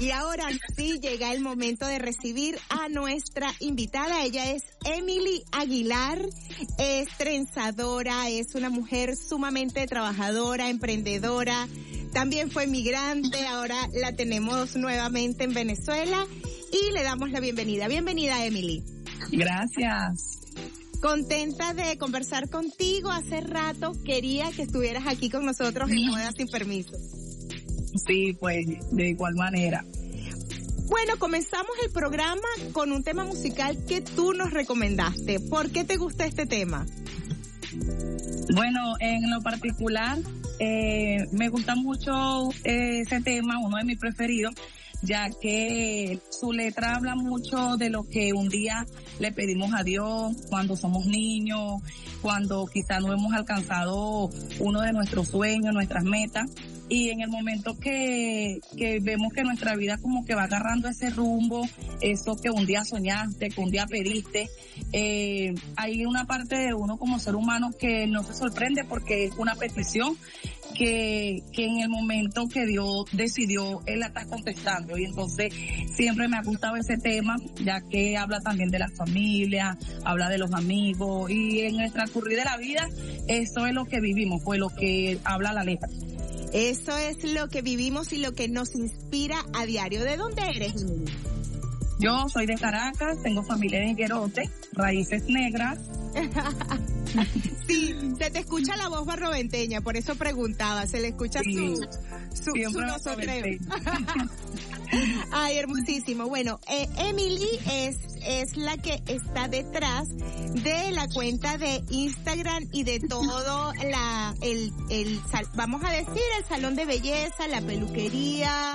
Y ahora sí llega el momento de recibir a nuestra invitada. Ella es Emily Aguilar, es trenzadora, es una mujer sumamente trabajadora, emprendedora, también fue migrante, ahora la tenemos nuevamente en Venezuela y le damos la bienvenida. Bienvenida, Emily. Gracias. Contenta de conversar contigo. Hace rato quería que estuvieras aquí con nosotros en Moda Sin Permiso. Sí, pues, de igual manera. Bueno, comenzamos el programa con un tema musical que tú nos recomendaste. ¿Por qué te gusta este tema? Bueno, en lo particular, me gusta mucho ese tema, uno de mis preferidos, ya que su letra habla mucho de lo que un día le pedimos a Dios cuando somos niños, cuando quizás no hemos alcanzado uno de nuestros sueños, nuestras metas, y en el momento que vemos que nuestra vida como que va agarrando ese rumbo, eso que un día soñaste, que un día pediste, hay una parte de uno como ser humano que no se sorprende porque es una petición que en el momento que Dios decidió, Él la está contestando. Y entonces siempre me ha gustado ese tema, ya que habla también de la familia, habla de los amigos, y en el transcurrir de la vida, eso es lo que vivimos, fue lo que habla la letra. Eso es lo que vivimos y lo que nos inspira a diario. ¿De dónde eres? Yo soy de Caracas, tengo familia en Higuerote, raíces negras. Sí, se te escucha la voz barroventeña, por eso preguntaba, se le escucha sí, su nosotreo. Ay, hermosísimo. Bueno, Emily es la que está detrás de la cuenta de Instagram y de todo vamos a decir, el salón de belleza, la peluquería,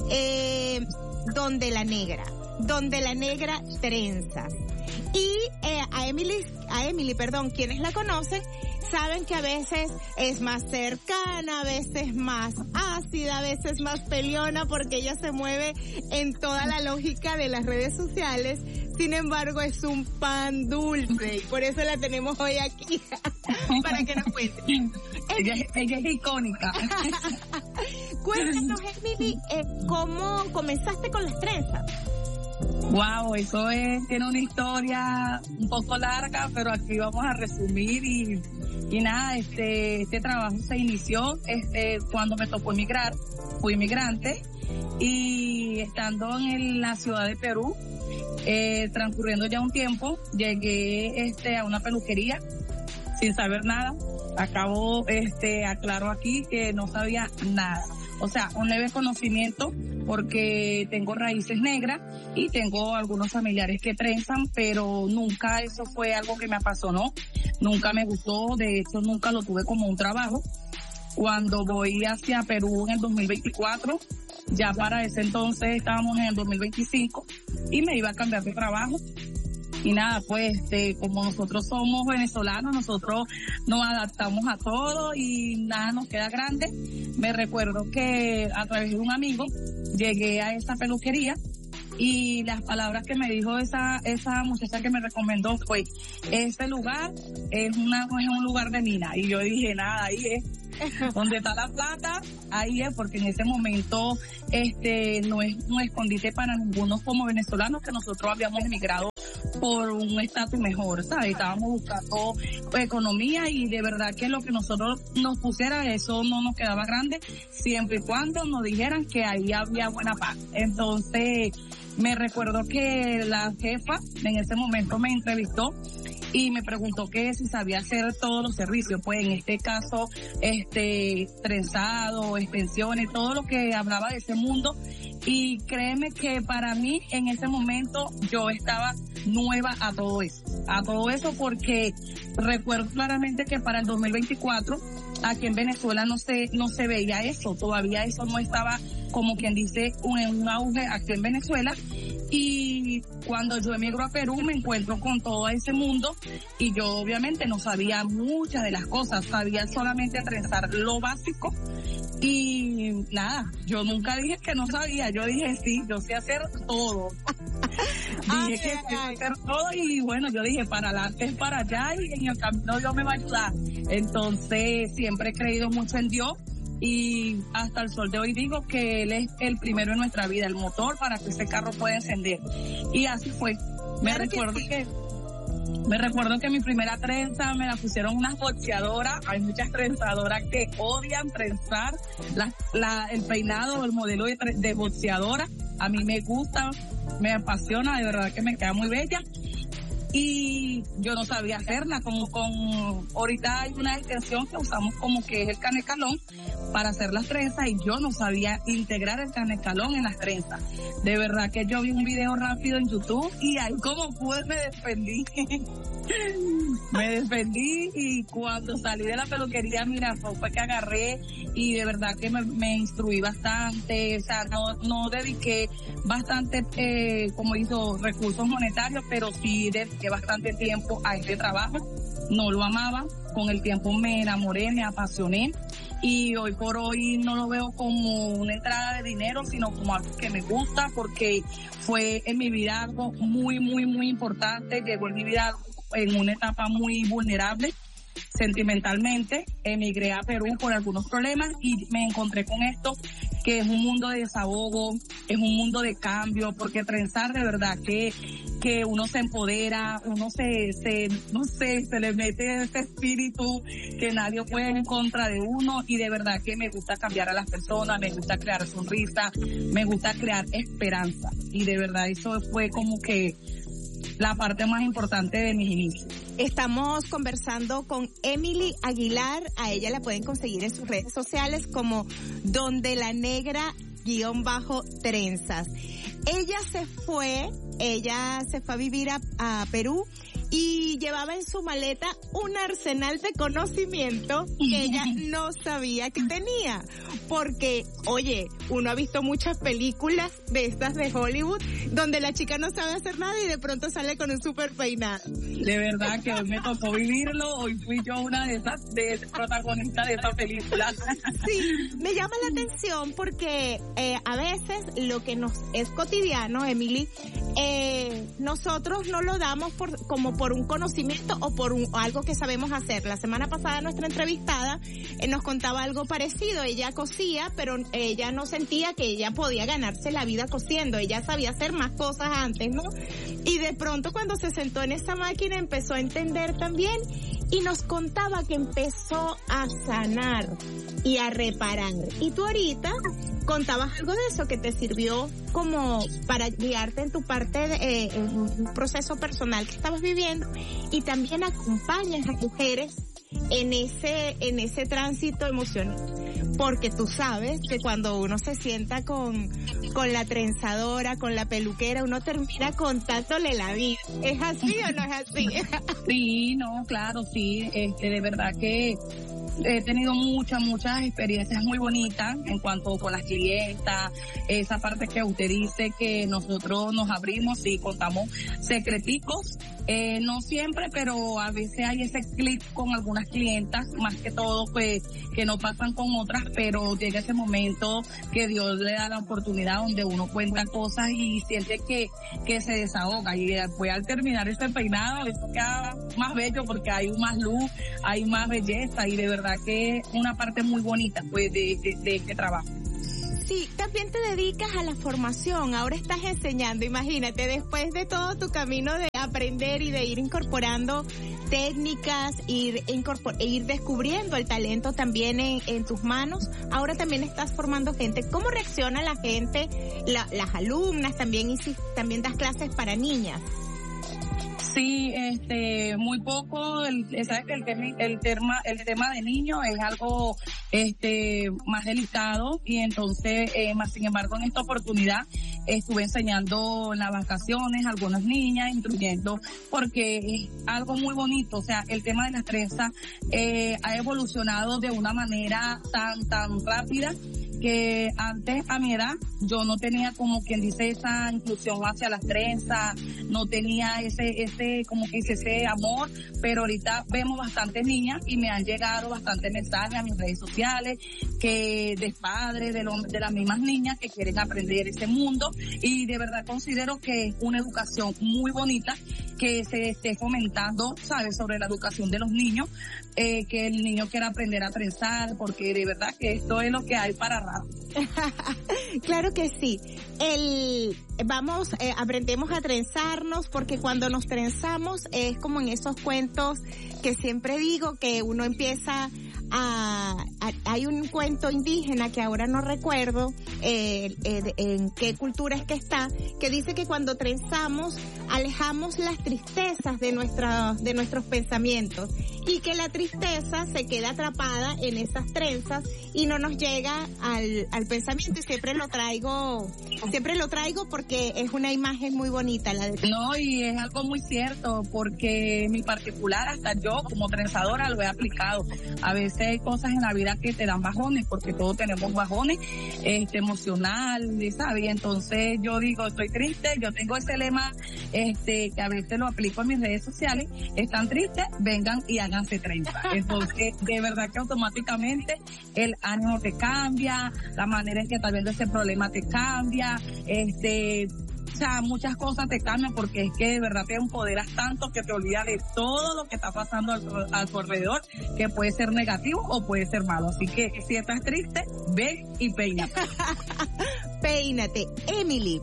donde la negra trenza. Y a Emily, quienes la conocen, saben que a veces es más cercana, a veces más ácida, a veces más peleona, porque ella se mueve en toda la lógica de las redes sociales. Sin embargo, es un pan dulce y por eso la tenemos hoy aquí para que nos cuente. Ella es icónica. Cuéntanos, Emily, ¿cómo comenzaste con las trenzas? Wow, eso tiene una historia un poco larga, pero aquí vamos a resumir y nada, este trabajo se inició cuando me tocó emigrar, fui inmigrante y estando en la ciudad de Perú, transcurriendo ya un tiempo, llegué a una peluquería sin saber nada. Aclaro aquí que no sabía nada. O sea, un leve conocimiento porque tengo raíces negras y tengo algunos familiares que trenzan, pero nunca eso fue algo que me apasionó, nunca me gustó, de hecho nunca lo tuve como un trabajo. Cuando voy hacia Perú en el 2024, ya para ese entonces estábamos en el 2025 y me iba a cambiar de trabajo. Y nada, pues, como nosotros somos venezolanos, nosotros nos adaptamos a todo y nada nos queda grande. Me recuerdo que a través de un amigo llegué a esa peluquería y las palabras que me dijo esa muchacha que me recomendó fue, este lugar es un lugar de mina. Y yo dije, nada, ahí es. Donde está la plata, ahí es, porque en ese momento no es un escondite para ninguno como venezolanos, que nosotros habíamos emigrado por un estatus mejor, ¿sabes? Estábamos buscando economía y de verdad que lo que nosotros nos pusiera, eso no nos quedaba grande, siempre y cuando nos dijeran que ahí había buena paz. Entonces, me recuerdo que la jefa en ese momento me entrevistó y me preguntó que si sabía hacer todos los servicios, pues en este caso, trenzado, extensiones, todo lo que hablaba de ese mundo. Y créeme que para mí en ese momento yo estaba nueva a todo eso porque recuerdo claramente que para el 2024 aquí en Venezuela no se veía eso, todavía eso no estaba, como quien dice, en un auge aquí en Venezuela. Y cuando yo emigro a Perú me encuentro con todo ese mundo y yo obviamente no sabía muchas de las cosas, sabía solamente trenzar lo básico y nada, yo nunca dije que no sabía, yo dije sí, yo sé hacer todo. Dije que sé hacer todo y bueno, yo dije para adelante es para allá y en el camino Dios me va a ayudar. Entonces siempre he creído mucho en Dios y hasta el sol de hoy digo que él es el primero en nuestra vida, el motor para que ese carro pueda encender. Y así fue. Me recuerdo que mi primera trenza me la pusieron unas boxeadoras. Hay muchas trenzadoras que odian trenzar el peinado, el modelo de boxeadora. A mí me gusta, me apasiona, de verdad que me queda muy bella. Y yo no sabía hacerla, ahorita hay una extensión que usamos como que es el canecalón para hacer las trenzas, y yo no sabía integrar el canecalón en las trenzas. De verdad que yo vi un video rápido en YouTube y ahí como pude me defendí. Me defendí, y cuando salí de la peluquería, mira, fue que agarré y de verdad que me instruí bastante. O sea, no dediqué bastante, como hizo, recursos monetarios, pero sí dediqué bastante tiempo a este trabajo. No lo amaba, con el tiempo me enamoré, me apasioné, y hoy por hoy no lo veo como una entrada de dinero, sino como algo que me gusta, porque fue en mi vida algo muy, muy, muy importante. Llegó en mi vida en una etapa muy vulnerable sentimentalmente. Emigré a Perú por algunos problemas y me encontré con esto, que es un mundo de desahogo, es un mundo de cambio, porque trenzar de verdad que uno se empodera, uno se le mete ese espíritu que nadie puede en contra de uno, y de verdad que me gusta cambiar a las personas, me gusta crear sonrisa, me gusta crear esperanza, y de verdad eso fue como que la parte más importante de mis inicios. Estamos conversando con Emily Aguilar. A ella la pueden conseguir en sus redes sociales como Donde la Negra _trenzas. Ella se fue a vivir a Perú, y llevaba en su maleta un arsenal de conocimiento que ella no sabía que tenía. Porque, oye, uno ha visto muchas películas de estas de Hollywood donde la chica no sabe hacer nada y de pronto sale con un super peinado. De verdad que hoy me tocó vivirlo, hoy fui yo una de protagonistas de esa película. Sí, me llama la atención porque a veces lo que nos es cotidiano, Emily, nosotros no lo damos como por un conocimiento o por algo que sabemos hacer. La semana pasada nuestra entrevistada nos contaba algo parecido. Ella cosía, pero ella no sentía que ella podía ganarse la vida cosiendo. Ella sabía hacer más cosas antes, ¿no? Y de pronto cuando se sentó en esa máquina empezó a entender también, y nos contaba que empezó a sanar y a reparar. Y tú ahorita contabas algo de eso que te sirvió como para guiarte en tu parte en un proceso personal que estabas viviendo, y también acompañas a mujeres en ese tránsito emocional, porque tú sabes que cuando uno se sienta con la trenzadora, con la peluquera, uno termina contándole la vida. ¿Es así o no es así? Sí, no, claro, sí, de verdad que he tenido muchas experiencias muy bonitas en cuanto con las clientas, esa parte que usted dice que nosotros nos abrimos y contamos secreticos, no siempre, pero a veces hay ese clic con algunas clientas, más que todo pues que no pasan con otras, pero llega ese momento que Dios le da la oportunidad donde uno cuenta cosas y siente que se desahoga, y después al terminar ese peinado eso queda más bello porque hay más luz, hay más belleza, y de verdad que es una parte muy bonita pues de este trabajo. Sí, también te dedicas a la formación, ahora estás enseñando, imagínate, después de todo tu camino de aprender y de ir incorporando técnicas, ir descubriendo el talento también en tus manos, ahora también estás formando gente. ¿Cómo reacciona la gente, las alumnas? También das clases para niñas. Sí, muy poco, sabes que el tema de niños es algo, más delicado, y entonces, más sin embargo, en esta oportunidad, estuve enseñando en las vacaciones a algunas niñas, instruyendo, porque es algo muy bonito. O sea, el tema de las trenzas, ha evolucionado de una manera tan rápida, que antes a mi edad yo no tenía, como quien dice, esa inclusión hacia las trenzas, no tenía ese como que dice, ese amor, pero ahorita vemos bastantes niñas y me han llegado bastantes mensajes a mis redes sociales que de padres, de las mismas niñas que quieren aprender ese mundo, y de verdad considero que es una educación muy bonita que se esté fomentando, ¿sabes?, sobre la educación de los niños, que el niño quiera aprender a trenzar, porque de verdad que esto es lo que hay para rato. Claro que sí. Aprendemos a trenzarnos, porque cuando nos trenzamos es como en esos cuentos que siempre digo, que uno empieza hay un cuento indígena que ahora no recuerdo en qué cultura es que está, que dice que cuando trenzamos alejamos las tristezas de nuestros pensamientos, y que la tristeza se queda atrapada en esas trenzas y no nos llega al pensamiento, y siempre lo traigo porque es una imagen muy bonita la de... No, y es algo muy cierto, porque en mi particular, hasta yo como trenzadora lo he aplicado. A veces hay cosas en la vida que te dan bajones, porque todos tenemos bajones emocionales, ¿sabes? Y entonces yo digo, estoy triste, yo tengo ese lema que a veces lo aplico en mis redes sociales: están tristes, vengan y háganse trenza. Entonces, de verdad que automáticamente el ánimo te cambia, la manera en que tal vez ese problema te cambia, o sea, muchas cosas te cambian, porque es que de verdad te empoderas tanto que te olvidas de todo lo que está pasando a tu alrededor, que puede ser negativo o puede ser malo. Así que si estás triste, ven y peínate. Peínate. Emily,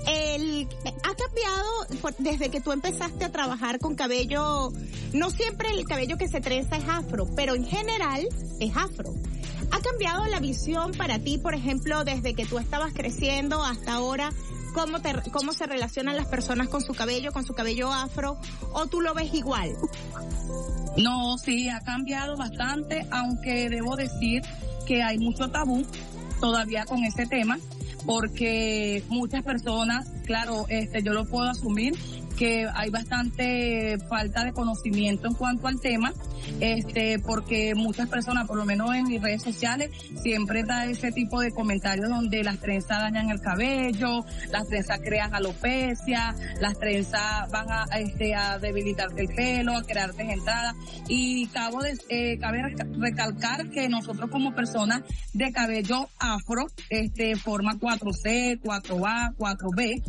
ha cambiado desde que tú empezaste a trabajar con cabello. No siempre el cabello que se trenza es afro, pero en general es afro. ¿Ha cambiado la visión para ti, por ejemplo, desde que tú estabas creciendo hasta ahora? ¿Cómo se relacionan las personas con su cabello afro, o tú lo ves igual? No, sí, ha cambiado bastante, aunque debo decir que hay mucho tabú todavía con ese tema, porque muchas personas, claro, yo lo puedo asumir, que hay bastante falta de conocimiento en cuanto al tema, porque muchas personas, por lo menos en mis redes sociales, siempre da ese tipo de comentarios donde las trenzas dañan el cabello, las trenzas crean alopecia, las trenzas van a debilitarte el pelo, a crearte entradas, y cabe recalcar que nosotros como personas de cabello afro, forma 4C, 4A, 4B,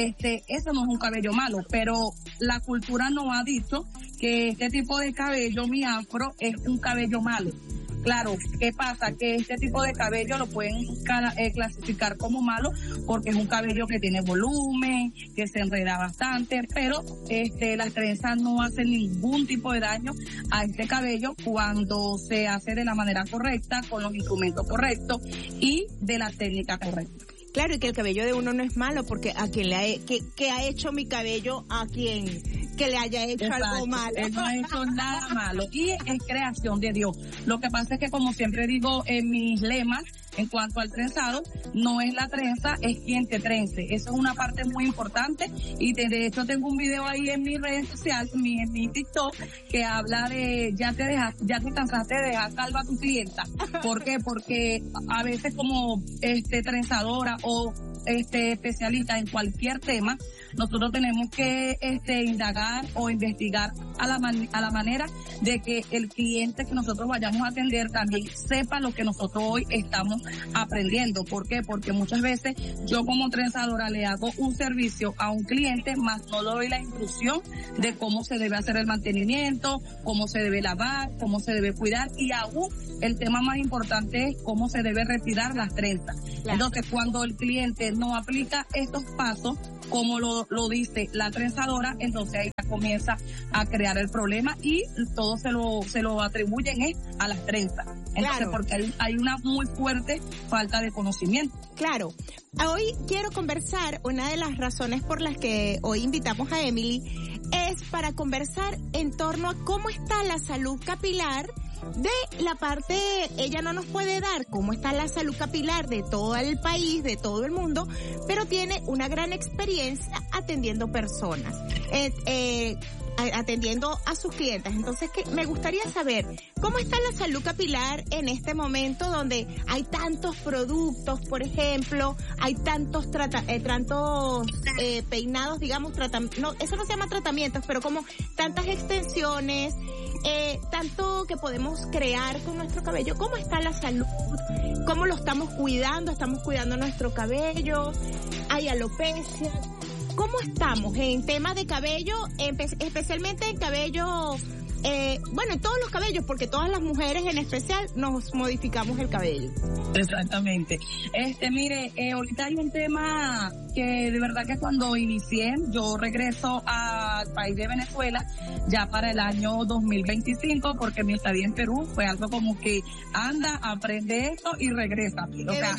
eso no es un cabello malo, pero la cultura nos ha dicho que este tipo de cabello, mi afro, es un cabello malo. Claro, ¿qué pasa? Que este tipo de cabello lo pueden clasificar como malo porque es un cabello que tiene volumen, que se enreda bastante, pero las trenzas no hacen ningún tipo de daño a este cabello cuando se hace de la manera correcta, con los instrumentos correctos y de la técnica correcta. Claro, y que el cabello de uno no es malo, porque a quien que ha hecho mi cabello, a quien que le haya hecho algo malo. Él no ha hecho nada malo, y es creación de Dios. Lo que pasa es que, como siempre digo en mis lemas, en cuanto al trenzado, no es la trenza, es quien te trence. Eso es una parte muy importante, y de hecho tengo un video ahí en mis redes sociales, en mi TikTok, que habla de ya te cansaste de dejar calva a tu clienta. ¿Por qué? Porque a veces como trenzadora o especialista en cualquier tema, nosotros tenemos que indagar o investigar a la manera de que el cliente que nosotros vayamos a atender también sepa lo que nosotros hoy estamos aprendiendo. ¿Por qué? Porque muchas veces yo como trenzadora le hago un servicio a un cliente, más no le doy la instrucción de cómo se debe hacer el mantenimiento, cómo se debe lavar, cómo se debe cuidar, y aún el tema más importante es cómo se debe retirar las trenzas. Claro. Entonces, cuando el cliente no aplica estos pasos, como lo dice la trenzadora, entonces ahí comienza a crear el problema, y todo se lo atribuyen a las trenzas. Entonces, claro, porque hay una muy fuerte falta de conocimiento. Claro. Hoy quiero conversar, una de las razones por las que hoy invitamos a Emily es para conversar en torno a cómo está la salud capilar de la parte. Ella no nos puede dar cómo está la salud capilar de todo el país, de todo el mundo, pero tiene una gran experiencia atendiendo personas, atendiendo a sus clientes. Entonces, me gustaría saber cómo está la salud capilar en este momento donde hay tantos productos, por ejemplo, hay tantos peinados, digamos, no, eso no se llama tratamientos, pero como tantas extensiones, tanto que podemos crear con nuestro cabello. ¿Cómo está la salud? ¿Cómo lo estamos cuidando? ¿Estamos cuidando nuestro cabello? ¿Hay alopecia? ¿cómo estamos en tema de cabello, especialmente en cabello, en todos los cabellos, porque todas las mujeres en especial nos modificamos el cabello? Exactamente. Mire, ahorita hay un tema que de verdad que cuando inicié, yo regreso al país de Venezuela ya para el año 2025, porque mi estadía en Perú fue algo como que anda, aprende esto y regresa. O sea,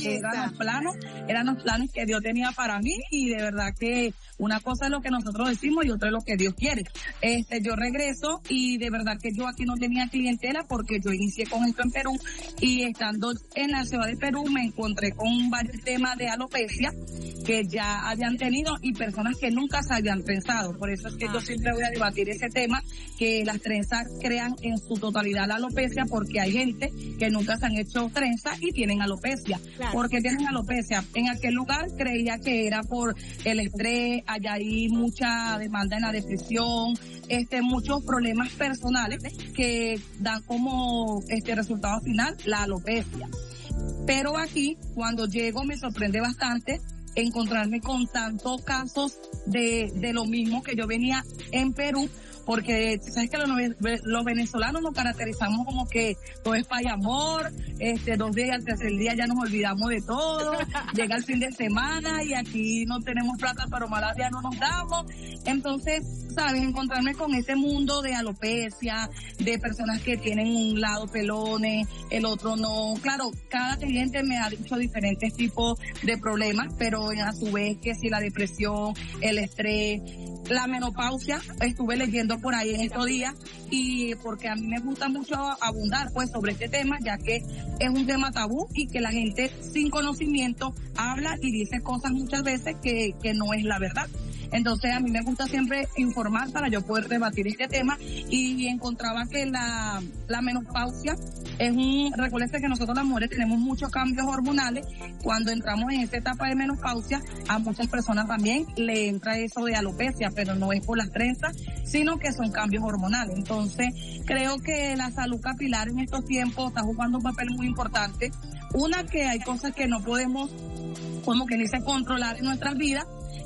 eran los planes que Dios tenía para mí, y de verdad que una cosa es lo que nosotros decimos y otra es lo que Dios quiere. Yo regreso y de verdad que yo aquí no tenía clientela porque yo inicié con esto en Perú, y estando en la ciudad de Perú me encontré con varios temas de alopecia que ya habían tenido y personas que nunca se habían trenzado. Por eso es que yo siempre voy a debatir ese tema, que las trenzas crean en su totalidad la alopecia, porque hay gente que nunca se han hecho trenzas y tienen alopecia. Claro. ¿Por qué tienen alopecia? En aquel lugar creía que era por el estrés, allá hay mucha demanda en la depresión, muchos problemas personales que dan como resultado final la alopecia. Pero aquí, cuando llego, me sorprende bastante encontrarme con tantos casos de lo mismo que yo venía en Perú, porque sabes que los venezolanos nos caracterizamos como que todo es paz y amor, 2 días, al tercer día ya nos olvidamos de todo, llega el fin de semana y aquí no tenemos plata, pero malas días no nos damos. Entonces, sabes, encontrarme con ese mundo de alopecia, de personas que tienen un lado pelones, el otro no. Claro, cada cliente me ha dicho diferentes tipos de problemas, pero a su vez que si la depresión, el estrés, la menopausia, estuve leyendo por ahí en estos días, y porque a mí me gusta mucho abundar pues sobre este tema, ya que es un tema tabú y que la gente sin conocimiento habla y dice cosas muchas veces que no es la verdad. Entonces a mí me gusta siempre informar para yo poder debatir este tema, y encontraba que la menopausia recuérdense que nosotros las mujeres tenemos muchos cambios hormonales. Cuando entramos en esta etapa de menopausia, a muchas personas también le entra eso de alopecia, pero no es por las trenzas, sino que son cambios hormonales. Entonces creo que la salud capilar en estos tiempos está jugando un papel muy importante. Una, que hay cosas que no podemos, como que dice, controlar en nuestras vidas,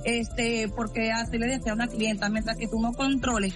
porque así le decía a una clienta, mientras que tú no controles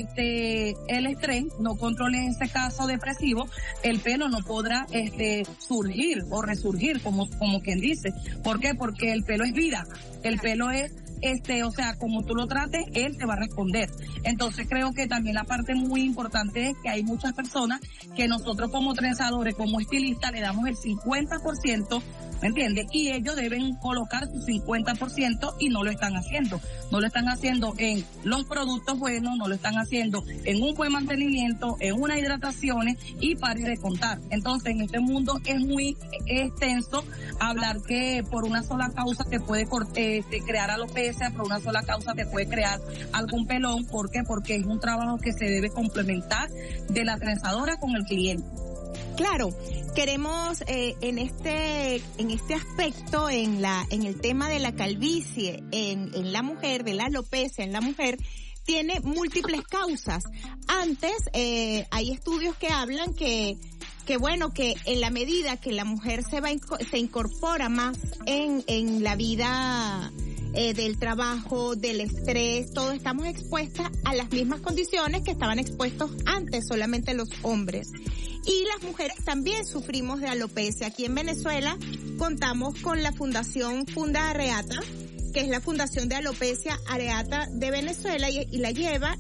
el estrés, no controles ese caso depresivo, el pelo no podrá surgir o resurgir, como quien dice. ¿Por qué? Porque el pelo es vida, el pelo es o sea, como tú lo trates, él te va a responder. Entonces creo que también la parte muy importante es que hay muchas personas que nosotros como trenzadores, como estilistas, le damos el 50%, ¿me entiendes? Y ellos deben colocar su 50% y no lo están haciendo. No lo están haciendo en los productos buenos, no lo están haciendo en un buen mantenimiento, en unas hidrataciones, y pare de contar. Entonces en este mundo es muy extenso hablar que por una sola causa te puede crear alopecia, por una sola causa te puede crear algún pelón. ¿Por qué? Porque es un trabajo que se debe complementar de la trenzadora con el cliente. Claro, queremos en este aspecto, en el tema de la calvicie en la mujer, de la alopecia en la mujer, tiene múltiples causas. Antes hay estudios que hablan que en la medida que la mujer se incorpora más en la vida del trabajo, del estrés, todos estamos expuestas a las mismas condiciones que estaban expuestos antes solamente los hombres. Y las mujeres también sufrimos de alopecia. Aquí en Venezuela contamos con la Fundación Funda Areata, que es la Fundación de Alopecia Areata de Venezuela, y la lleva